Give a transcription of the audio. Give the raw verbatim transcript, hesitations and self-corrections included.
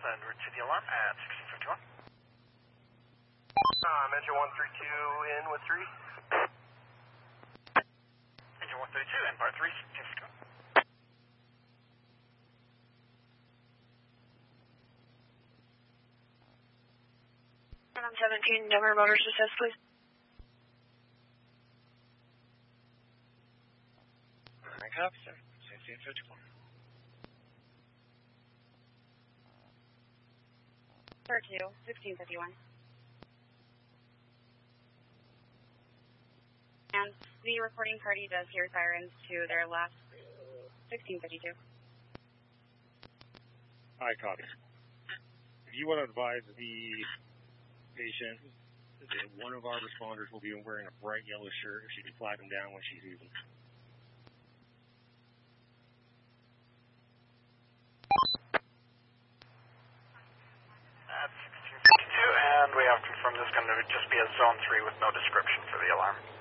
Delta and route to the alarm at sixteen fifty-one. Um, engine one thirty-two in with three. Engine one thirty-two in bar three, sixteen fifty-one. I'm seventeen, Denver Motors Assist, please. I copy, sir. sixteen fifty-one. thirty-two, sixteen fifty-one. And the reporting party does hear sirens to their left, sixteen fifty-two. I copy. If you want to advise the patient that one of our responders will be wearing a bright yellow shirt, she can flag him down when she sees him. At sixteen fifty-two, and we have confirmed this is going to just be a zone three with no description for the alarm.